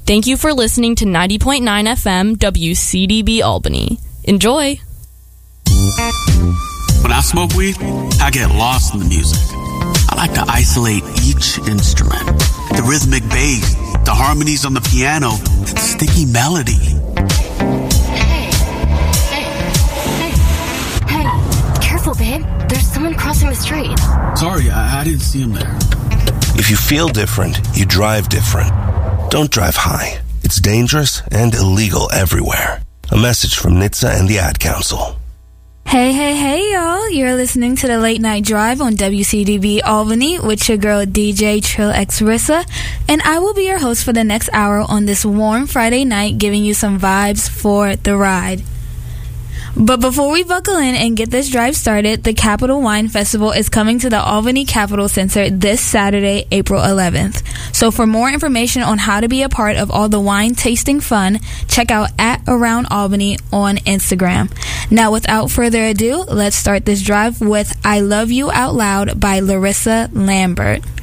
Thank you for listening to 90.9 FM WCDB Albany. Enjoy! When I smoke weed, I get lost in the music. I like to isolate each instrument. The rhythmic bass, the harmonies on the piano, the sticky melody. Hey, careful, babe. There's someone crossing the street. Sorry, I didn't see him there. If you feel different, you drive different. Don't drive high. It's dangerous and illegal everywhere. A message from NHTSA and the Ad Council. Hey, y'all. You're listening to the Late Night Drive on WCDB Albany with your girl DJ Trill X Rissa, and I will be your host for the next hour on this warm Friday night, giving you some vibes for the ride. But before we buckle in and get this drive started, the Capital Wine Festival is coming to the Albany Capitol Center this Saturday, April 11th. So for more information on how to be a part of all the wine tasting fun, check out @AroundAlbany on Instagram. Now, without further ado, let's start this drive with I Love You Out Loud by Larissa Lambert.